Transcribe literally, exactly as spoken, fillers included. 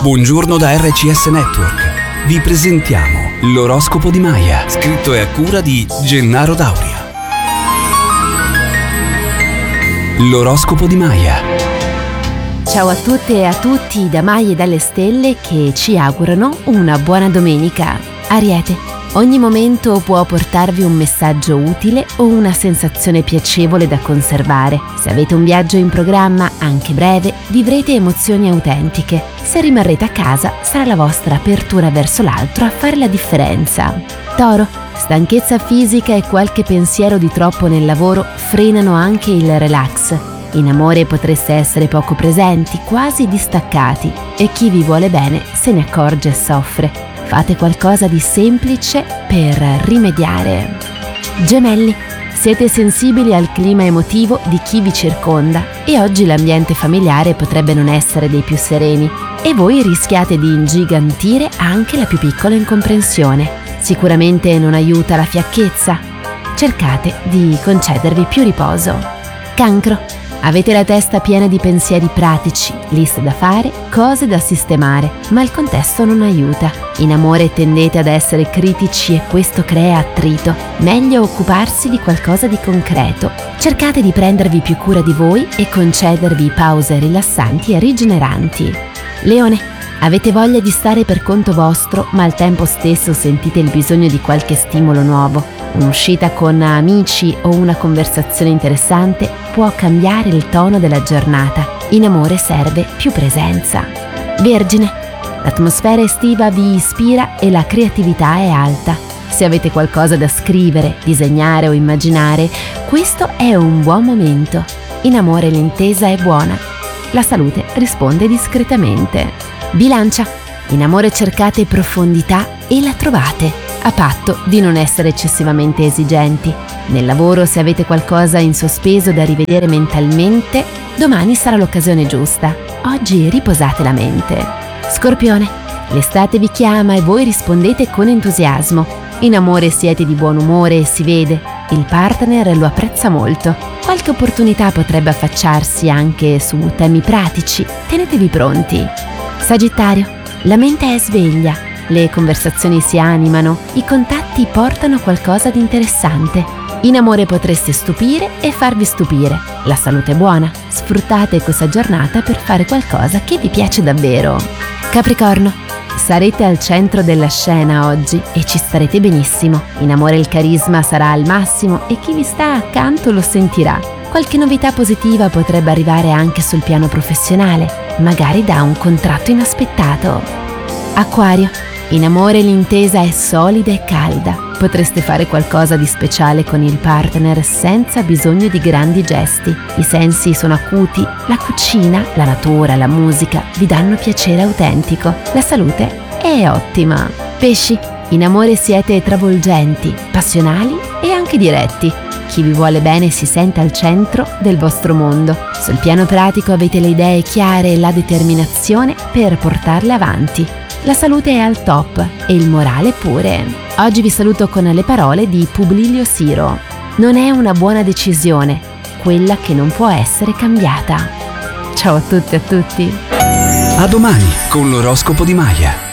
Buongiorno da R C S Network. Vi presentiamo l'oroscopo di Maya, scritto e a cura di Gennaro Dauria. L'oroscopo di Maya. Ciao a tutte e a tutti da Maya e dalle stelle che ci augurano una buona domenica. Ariete. Ogni momento può portarvi un messaggio utile o una sensazione piacevole da conservare. Se avete un viaggio in programma, anche breve, vivrete emozioni autentiche. Se rimarrete a casa, sarà la vostra apertura verso l'altro a fare la differenza. Toro. Stanchezza fisica e qualche pensiero di troppo nel lavoro frenano anche il relax. In amore potreste essere poco presenti, quasi distaccati, e chi vi vuole bene se ne accorge e soffre. Fate qualcosa di semplice per rimediare. Gemelli. Siete sensibili al clima emotivo di chi vi circonda e oggi l'ambiente familiare potrebbe non essere dei più sereni e voi rischiate di ingigantire anche la più piccola incomprensione. Sicuramente non aiuta la fiacchezza. Cercate di concedervi più riposo. Cancro. Avete la testa piena di pensieri pratici, liste da fare, cose da sistemare, ma il contesto non aiuta. In amore tendete ad essere critici e questo crea attrito. Meglio occuparsi di qualcosa di concreto. Cercate di prendervi più cura di voi e concedervi pause rilassanti e rigeneranti. Leone. Avete voglia di stare per conto vostro, ma al tempo stesso sentite il bisogno di qualche stimolo nuovo. Un'uscita con amici o una conversazione interessante può cambiare il tono della giornata. In amore serve più presenza. Vergine. L'atmosfera estiva vi ispira e la creatività è alta. Se avete qualcosa da scrivere, disegnare o immaginare, questo è un buon momento. In amore l'intesa è buona. La salute risponde discretamente. Bilancia. In amore cercate profondità e la trovate, a patto di non essere eccessivamente esigenti. Nel lavoro, se avete qualcosa in sospeso da rivedere mentalmente, domani sarà l'occasione giusta. Oggi riposate la mente. Scorpione. L'estate vi chiama e voi rispondete con entusiasmo. In amore siete di buon umore e si vede. Il partner lo apprezza molto. Qualche opportunità potrebbe affacciarsi anche su temi pratici. Tenetevi pronti. Sagittario. La mente è sveglia. Le conversazioni si animano, i contatti portano qualcosa di interessante. In amore potreste stupire e farvi stupire. La salute è buona. Sfruttate questa giornata per fare qualcosa che vi piace davvero. Capricorno. Sarete al centro della scena oggi e ci starete benissimo. In amore il carisma sarà al massimo e chi vi sta accanto lo sentirà. Qualche novità positiva potrebbe arrivare anche sul piano professionale, magari da un contratto inaspettato. Acquario. In amore l'intesa è solida e calda. Potreste fare qualcosa di speciale con il partner senza bisogno di grandi gesti. I sensi sono acuti, la cucina, la natura, la musica vi danno piacere autentico. La salute è ottima. Pesci. In amore siete travolgenti, passionali e anche diretti. Chi vi vuole bene si sente al centro del vostro mondo. Sul piano pratico avete le idee chiare e la determinazione per portarle avanti. La salute è al top e il morale pure. Oggi vi saluto con le parole di Publio Siro. Non è una buona decisione quella che non può essere cambiata. Ciao a tutte e a tutti. A domani con l'oroscopo di Maya.